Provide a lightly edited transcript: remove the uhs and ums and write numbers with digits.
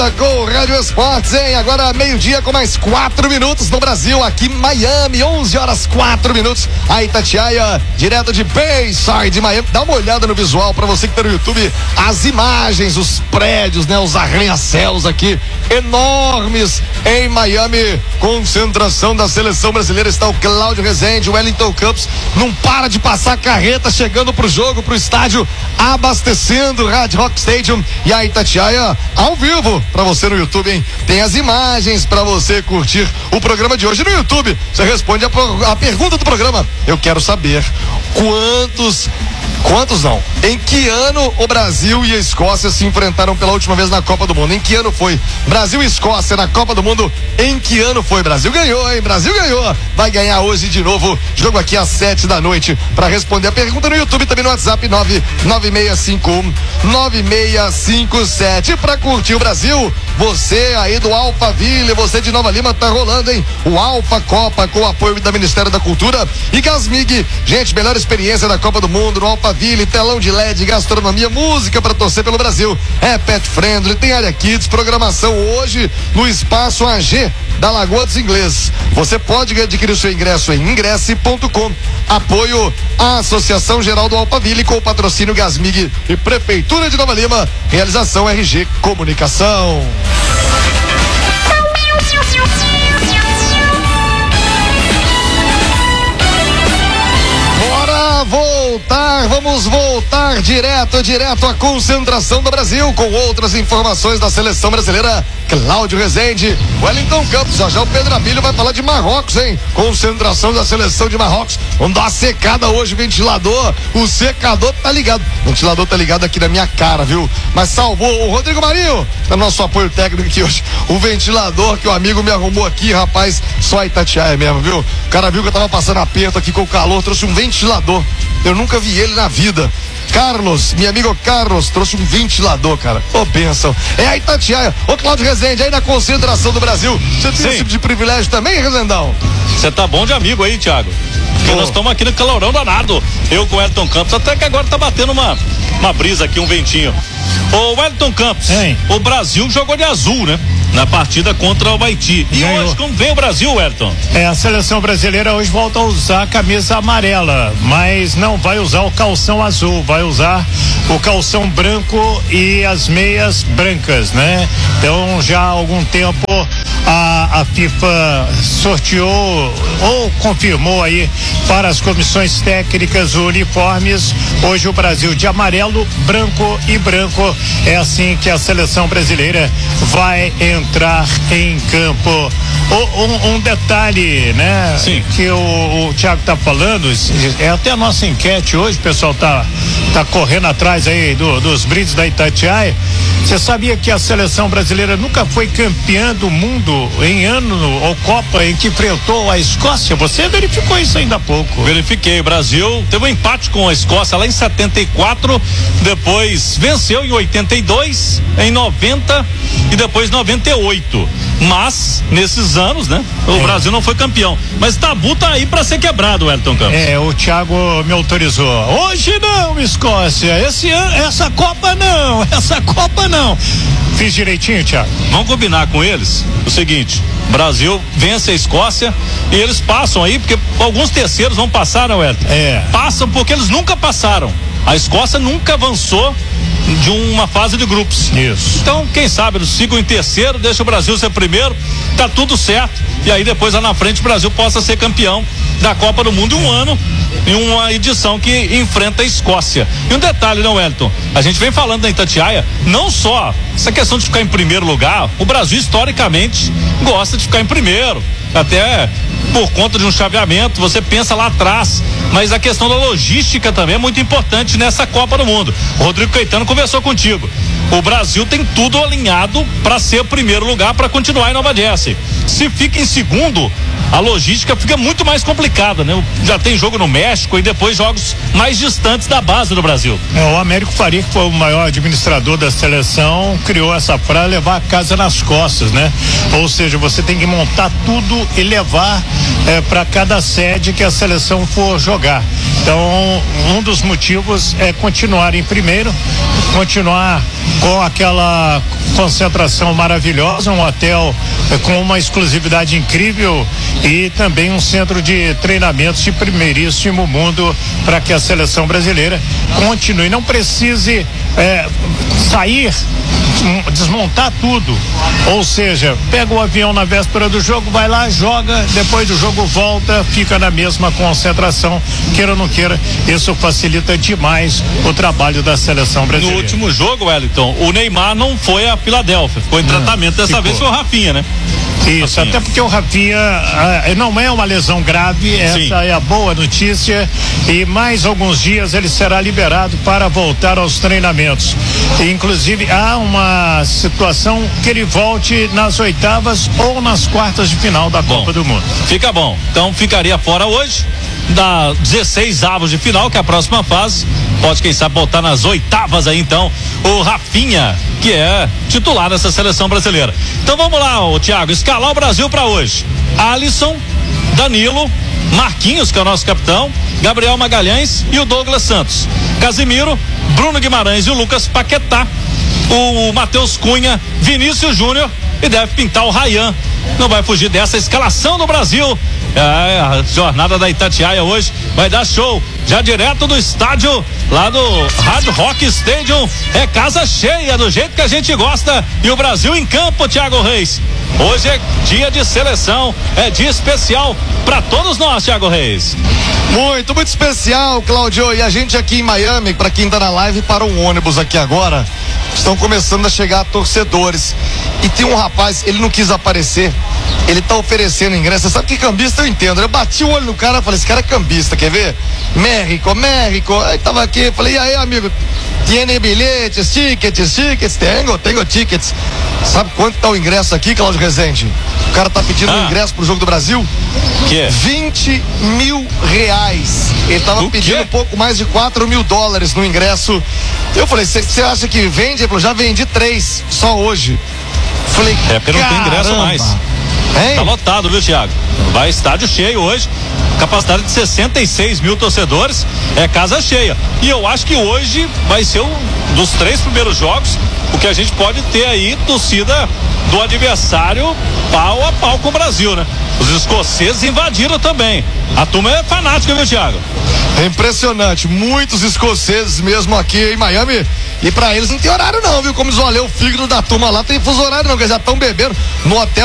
Com o Rádio Esportes, hein? Agora meio-dia com mais 4 minutos no Brasil, aqui em Miami, 11 horas 4 minutos. A Itatiaia, direto de Bayside, Miami. Dá uma olhada no visual pra você que tá no YouTube, as imagens, os prédios, né? Os arranha-céus aqui, enormes em Miami. Concentração da seleção brasileira, está o Cláudio Rezende, o Wellington Campos, não para de passar carreta, chegando pro jogo, pro estádio, abastecendo o Hard Rock Stadium. E a Itatiaia ao vivo pra você no YouTube, hein? Tem as imagens pra você curtir o programa de hoje no YouTube. Você responde a pergunta do programa. Eu quero saber quantos não? Em que ano o Brasil e a Escócia se enfrentaram pela última vez na Copa do Mundo? Em que ano foi? Brasil e Escócia na Copa do Mundo, em que ano foi? Brasil ganhou, hein? Brasil ganhou. Vai ganhar hoje de novo. Jogo aqui às 7 da noite. Pra responder a pergunta no YouTube, também no WhatsApp 996519657. Pra curtir o Brasil, você aí do Alphaville, você de Nova Lima, tá rolando, hein? O Alfa Copa, com o apoio da Ministério da Cultura e Gasmig. Gente, melhor experiência da Copa do Mundo no Alphaville, telão de LED, gastronomia, música pra torcer pelo Brasil. É pet friendly, tem área kids, programação hoje no Espaço AG da Lagoa dos Ingleses. Você pode adquirir o seu ingresso em ingresse.com. Apoio à Associação Geral do Alphaville com o patrocínio Gasmig e Prefeitura de Nova Lima. Realização RG Comunicação. Vamos voltar direto à concentração do Brasil com outras informações da seleção brasileira. Cláudio Rezende, Wellington Campos, já o Pedro Abílio vai falar de Marrocos, hein? Concentração da seleção de Marrocos. Vamos dar uma secada hoje, ventilador, o secador tá ligado. O ventilador tá ligado aqui na minha cara, viu? Mas salvou o Rodrigo Marinho, tá nosso apoio técnico aqui hoje. O ventilador que o amigo me arrumou aqui, rapaz, só a Itatiaia mesmo, viu? O cara viu que eu tava passando aperto aqui com o calor, trouxe um ventilador. Eu nunca vi ele na vida. Carlos, meu amigo Carlos, trouxe um ventilador, cara. Ô, bênção. É a Itatiaia. Ô, Cláudio Rezende, aí na concentração do Brasil. Você tem esse tipo de privilégio também, Rezendão? Você tá bom de amigo aí, Thiago. Porque nós estamos aqui no calorão danado. Eu com o Wellington Campos, até que agora tá batendo uma brisa aqui, um ventinho. Ô, Wellington Campos, o Brasil jogou de azul, né? Na partida contra o Haiti. E ganhou. Hoje, como vem o Brasil, Wellington? A seleção brasileira hoje volta a usar a camisa amarela, mas não vai usar o calção azul, vai usar o calção branco e as meias brancas, né? Então, já há algum tempo a FIFA sorteou ou confirmou aí para as comissões técnicas uniformes. Hoje o Brasil de amarelo, branco e branco. É assim que a seleção brasileira vai entrar em campo. Um detalhe, né? Sim. Que o Thiago tá falando, é até a nossa enquete hoje, o pessoal tá correndo atrás aí dos brindes da Itatiaia. Você sabia que a seleção brasileira nunca foi campeã do mundo em ano ou Copa em que enfrentou a Escócia? Você verificou isso ainda há pouco? Verifiquei. O Brasil teve um empate com a Escócia lá em 74, depois venceu em 82, em 90 e depois 98. Mas, nesses anos, né? O Brasil não foi campeão. Mas tabu tá aí pra ser quebrado, Wellington Campos. O Thiago me autorizou. Hoje não, Escócia. Essa Copa não. Fiz direitinho, Thiago? Vamos combinar com eles o seguinte: o Brasil vence a Escócia e eles passam aí, porque alguns terceiros vão passar, né, Wellington? Passam porque eles nunca passaram. A Escócia nunca avançou de uma fase de grupos. Isso. Então, quem sabe, eles ficam em terceiro, deixa o Brasil ser primeiro, tá tudo certo. E aí depois lá na frente o Brasil possa ser campeão da Copa do Mundo em um ano, em uma edição que enfrenta a Escócia. E um detalhe, né, Wellington? A gente vem falando da Itatiaia, não só essa questão de ficar em primeiro lugar, o Brasil historicamente gosta de ficar em primeiro, até por conta de um chaveamento, você pensa lá atrás, mas a questão da logística também é muito importante nessa Copa do Mundo. O Rodrigo Caetano conversou contigo. O Brasil tem tudo alinhado para ser o primeiro lugar, para continuar em Nova Jersey. Se fica em segundo, a logística fica muito mais complicada, né? Já tem jogo no México e depois jogos mais distantes da base do Brasil. O Américo Faria, que foi o maior administrador da seleção, criou essa para levar a casa nas costas, né? Ou seja, você tem que montar tudo e levar para cada sede que a seleção for jogar. Então, um dos motivos é continuar em primeiro, continuar com aquela concentração maravilhosa, um hotel com uma exclusividade incrível e também um centro de treinamentos de primeiríssimo mundo para que a seleção brasileira continue. Não precise sair, desmontar tudo, ou seja, pega o avião na véspera do jogo, vai lá, joga, depois do jogo volta, fica na mesma concentração, queira ou não queira, isso facilita demais o trabalho da seleção brasileira. No último jogo, Wellington, o Neymar não foi a Filadélfia, ficou em tratamento, dessa vez foi o Rafinha, né? Isso, Rafinha. Até porque o Rafinha não é uma lesão grave, essa é a boa notícia, e mais alguns dias ele será liberado para voltar aos treinamentos. E, inclusive, há uma situação que ele volte nas oitavas ou nas quartas de final da Copa do Mundo. Fica bom, então ficaria fora hoje da 16 avos de final, que é a próxima fase, pode quem sabe voltar nas oitavas aí então, o Rafinha, que é titular dessa seleção brasileira. Então vamos lá, Thiago, escalar o Brasil para hoje: Alisson, Danilo, Marquinhos, que é o nosso capitão, Gabriel Magalhães e o Douglas Santos, Casimiro, Bruno Guimarães e o Lucas Paquetá, o Matheus Cunha, Vinícius Júnior, e deve pintar o Ryan. Não vai fugir dessa escalação do Brasil. A jornada da Itatiaia hoje vai dar show, já direto do estádio lá do Hard Rock Stadium. É casa cheia, do jeito que a gente gosta, e o Brasil em campo, Thiago Reis. Hoje é dia de seleção, é dia especial para todos nós, Thiago Reis. Muito, muito especial, Claudio. E a gente aqui em Miami, para quem tá na live, para um ônibus aqui agora, estão começando a chegar torcedores. E tem um rapaz, ele não quis aparecer, ele tá oferecendo ingresso. Você sabe que cambista eu entendo. Eu bati o olho no cara, falei, esse cara é cambista, quer ver? México. Aí tava aqui, falei, e aí, amigo? Tiene bilhetes, tickets? Tenho tickets. Sabe quanto tá o ingresso aqui, Cláudio Rezende? O cara tá pedindo um ingresso pro Jogo do Brasil? Que é? 20 mil reais. Ele tava pedindo um pouco mais de 4 mil dólares no ingresso. Eu falei, você acha que vende? Ele falou, já vendi 3, só hoje. Falei, porque não tem ingresso mais. Hein? Tá lotado, viu, Thiago? Vai estádio cheio hoje, capacidade de 66 mil torcedores, é casa cheia. E eu acho que hoje vai ser um dos 3 primeiros jogos, o que a gente pode ter aí torcida do adversário pau a pau com o Brasil, né? Os escoceses invadiram também. A turma é fanática, viu, Thiago? É impressionante, muitos escoceses mesmo aqui em Miami, e pra eles não tem horário não, viu? Como isolei o fígado da turma lá, tem fuso horário não, que eles já estão bebendo no hotel.